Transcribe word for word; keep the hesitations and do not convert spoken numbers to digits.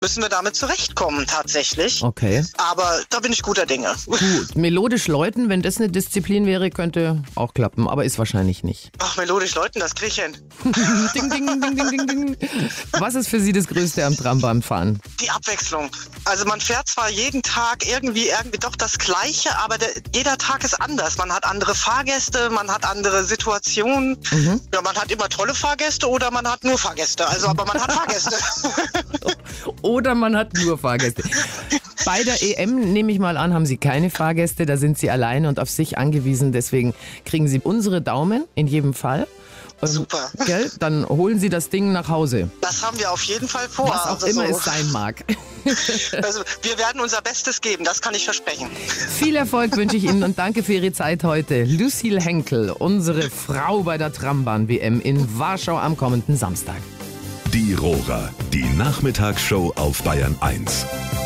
müssen wir damit zurechtkommen, tatsächlich. Okay. Aber da bin ich guter Dinge. Gut, melodisch läuten, wenn das eine Disziplin wäre, könnte auch klappen, aber ist wahrscheinlich nicht. Ach, melodisch läuten, das krieg ich hin. Ding, ding, ding, ding, ding, ding. Was ist für Sie das Größte am Trambahnfahren? Die Abwechslung. Also man fährt zwar jeden Tag irgendwie irgendwie doch das Gleiche, aber der, jeder Tag ist anders. Man hat andere Fahrgäste, man hat andere Situationen. Mhm. Ja, man hat immer tolle Fahrgäste oder man hat nur Fahrgäste. Also, aber man hat Fahrgäste. Oder man hat nur Fahrgäste. Bei der E M, nehme ich mal an, haben Sie keine Fahrgäste, da sind Sie alleine und auf sich angewiesen. Deswegen kriegen Sie unsere Daumen in jedem Fall. Super. Gell? Dann holen Sie das Ding nach Hause. Das haben wir auf jeden Fall vor. Was auch also immer so. es sein mag. Also wir werden unser Bestes geben, das kann ich versprechen. Viel Erfolg wünsche ich Ihnen und danke für Ihre Zeit heute. Lucille Henkel, unsere Frau bei der Trambahn-W M in Warschau am kommenden Samstag. Die Rohrer, die Nachmittagsshow auf Bayern eins.